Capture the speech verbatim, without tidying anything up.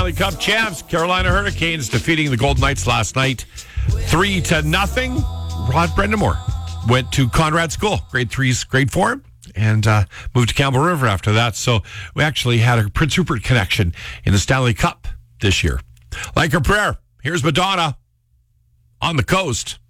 Stanley Cup champs, Carolina Hurricanes, defeating the Golden Knights last night, three to nothing. Rod Brendamore went to Conrad School, grade threes, grade four, and uh, moved to Campbell River after that. So we actually had a Prince Rupert connection in the Stanley Cup this year. Like a prayer, here's Madonna on the coast.